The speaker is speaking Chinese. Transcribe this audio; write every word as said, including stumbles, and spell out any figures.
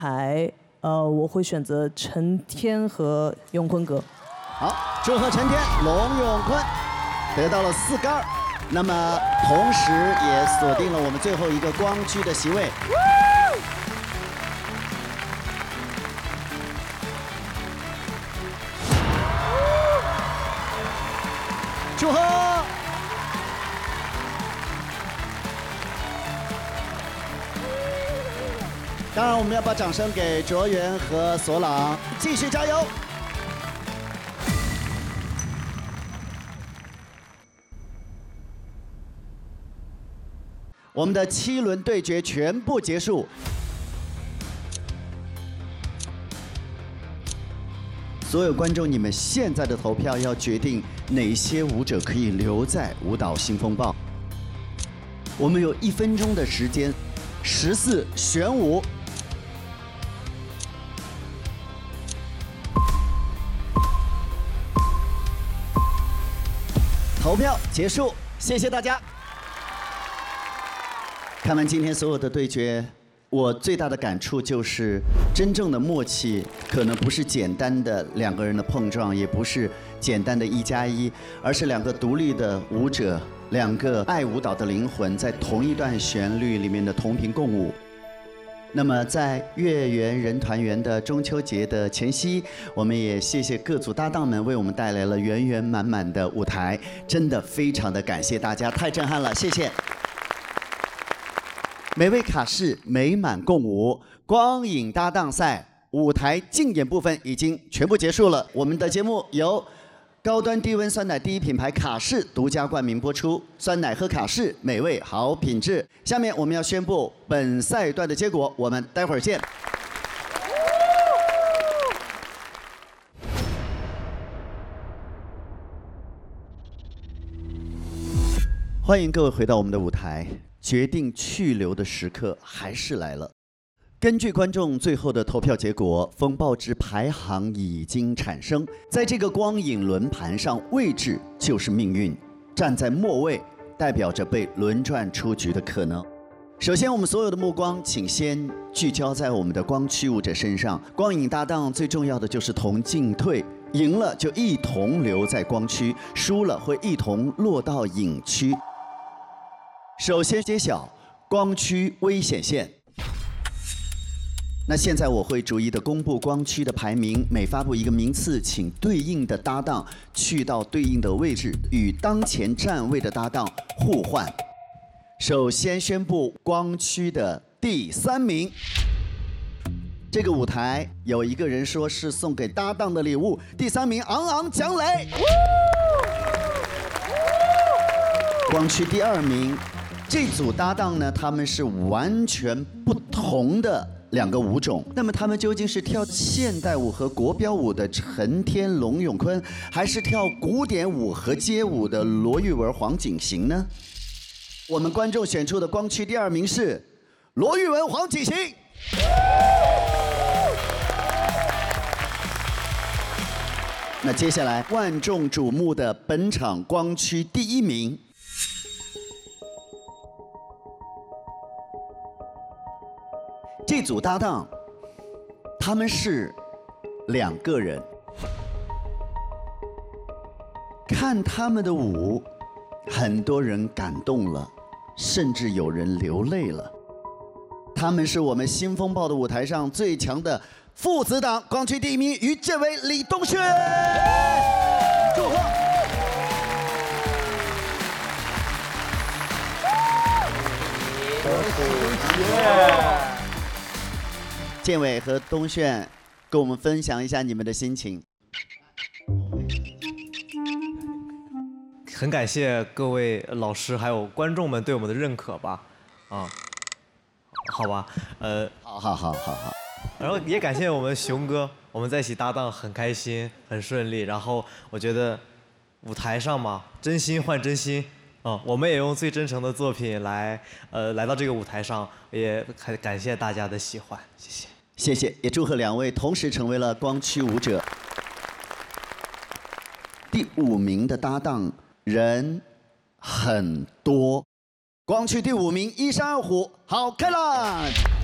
台，呃，我会选择陈天和永坤哥。 好，祝贺陈天、龙永坤得到了四杆，那么同时也锁定了我们最后一个光区的席位。祝贺！当然，我们要把掌声给卓源和索朗，继续加油！我们的七轮对决全部结束。所有观众，你们现在的投票要决定哪些舞者可以留在舞蹈新风暴。我们有一分钟的时间，十四选舞。投票结束，谢谢大家。看完今天所有的对决，我最大的感触就是，真正的默契可能不是简单的两个人的碰撞，也不是简单的一加一，而是两个独立的舞者，两个爱舞蹈的灵魂在同一段旋律里面的同频共舞。那么在月圆人团圆的中秋节的前夕，我们也谢谢各组搭档们为我们带来了圆圆满满的舞台，真的非常的感谢大家，太震撼了，谢谢。每位卡士美满共舞，光影搭档赛舞台竞演部分已经全部结束了。我们的节目由高端低温酸奶第一品牌卡士独家冠名播出，酸奶喝卡士，美味好品质。下面我们要宣布本赛段的结果，我们待会儿见。欢迎各位回到我们的舞台，决定去留的时刻还是来了。根据观众最后的投票结果，风暴之排行已经产生。在这个光影轮盘上，位置就是命运。站在末位，代表着被轮转出局的可能。首先，我们所有的目光，请先聚焦在我们的光区舞者身上。光影搭档最重要的就是同进退，赢了就一同留在光区，输了会一同落到影区。首先揭晓光区危险线。那现在我会逐一的公布光区的排名，每发布一个名次，请对应的搭档去到对应的位置，与当前站位的搭档互换。首先宣布光区的第三名。这个舞台有一个人说是送给搭档的礼物，第三名昂昂蒋磊。光区第二名，这组搭档呢，他们是完全不同的两个舞种，那么他们究竟是跳现代舞和国标舞的陈天、龙永坤，还是跳古典舞和街舞的罗玉文、黄景行呢？我们观众选出的光区第二名是罗玉文、黄景行。那接下来万众瞩目的本场光区第一名。这组搭档，他们是两个人。看他们的舞，很多人感动了，甚至有人流泪了。他们是我们新风暴的舞台上最强的父子档，光区第一名于建伟、李东轩，祝贺！建伟和东炫，跟我们分享一下你们的心情。 很感谢各位老师还有观众们对我们的认可吧，啊，好吧，呃， 好好好好好。 然后也感谢我们熊哥，我们在一起搭档很开心，很顺利。然后我觉得舞台上嘛，真心换真心。嗯，我们也用最真诚的作品来，呃，来到这个舞台上，也很感谢大家的喜欢，谢谢， 谢谢，也祝贺两位同时成为了光区舞者。第五名的搭档人很多，光区第五名一山二虎，好开朗。